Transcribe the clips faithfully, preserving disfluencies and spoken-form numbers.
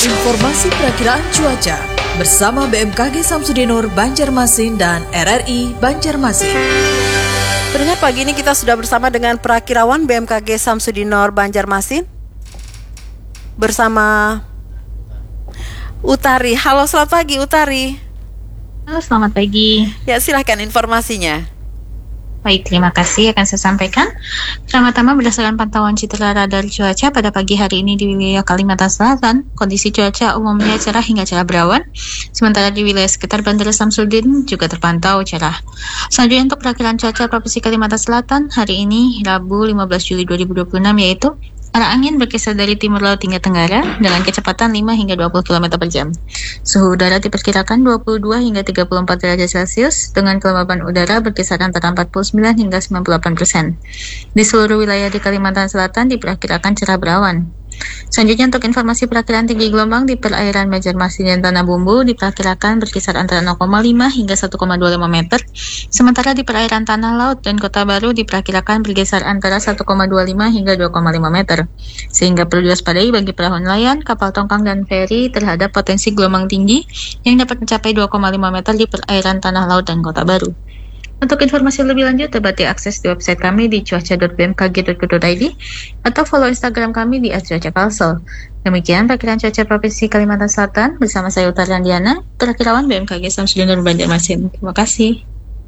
Informasi perakiraan cuaca bersama B M K G Samsudinur Banjarmasin dan R R I Banjarmasin. Pendengar, pagi ini kita sudah bersama dengan perakirawan B M K G Samsudinur Banjarmasin bersama Utari. Halo, selamat pagi Utari. Halo, selamat pagi. Ya, silahkan informasinya. Baik, terima kasih akan saya sampaikan. Pertama-tama berdasarkan pantauan citra radar cuaca pada pagi hari ini di wilayah Kalimantan Selatan, kondisi cuaca umumnya cerah hingga cerah berawan. Sementara di wilayah sekitar Bandara Samsudin juga terpantau cerah. Selanjutnya untuk perakiraan cuaca Provinsi Kalimantan Selatan hari ini Rabu lima belas Juli dua ribu dua puluh enam, yaitu arah angin berkisar dari timur laut hingga tenggara dengan kecepatan lima hingga dua puluh kilometer per jam. Suhu udara diperkirakan dua puluh dua hingga tiga puluh empat derajat Celcius dengan kelembaban udara berkisar antara empat puluh sembilan hingga sembilan puluh delapan persen. Di seluruh wilayah di Kalimantan Selatan diperkirakan cerah berawan. Selanjutnya untuk informasi perakiraan tinggi gelombang di perairan Banjarmasin dan Tanah Bumbu diperkirakan berkisar antara nol koma lima hingga satu koma dua lima meter. Sementara di perairan Tanah Laut dan Kota Baru diperkirakan bergeser antara satu koma dua lima hingga dua koma lima meter. Sehingga perlu diwaspadai bagi perahu nelayan, kapal tongkang dan feri terhadap potensi gelombang tinggi yang dapat mencapai dua koma lima meter di perairan Tanah Laut dan Kota Baru. Untuk informasi lebih lanjut dapat diakses di website kami di cuaca dot b m k g dot go dot i d atau follow Instagram kami di at cuaca kalsel. Demikian perkiraan cuaca Provinsi Kalimantan Selatan bersama saya Utari Randiana, perakirawan B M K G Samsudinur Banjarmasin. Terima kasih.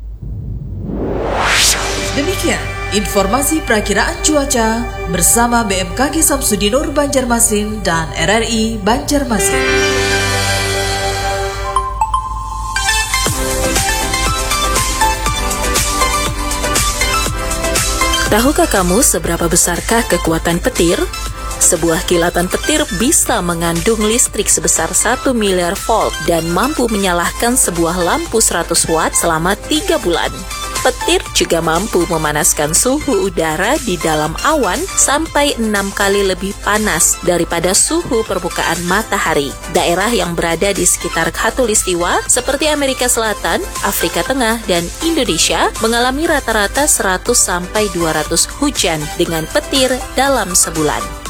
Demikian informasi perakiraan cuaca bersama B M K G Samsudinur Banjarmasin dan R R I Banjarmasin. Tahukah kamu seberapa besarkah kekuatan petir? Sebuah kilatan petir bisa mengandung listrik sebesar satu miliar volt dan mampu menyalakan sebuah lampu seratus watt selama tiga bulan. Petir juga mampu memanaskan suhu udara di dalam awan sampai enam kali lebih panas daripada suhu permukaan matahari. Daerah yang berada di sekitar khatulistiwa seperti Amerika Selatan, Afrika Tengah, dan Indonesia mengalami rata-rata seratus sampai dua ratus hujan dengan petir dalam sebulan.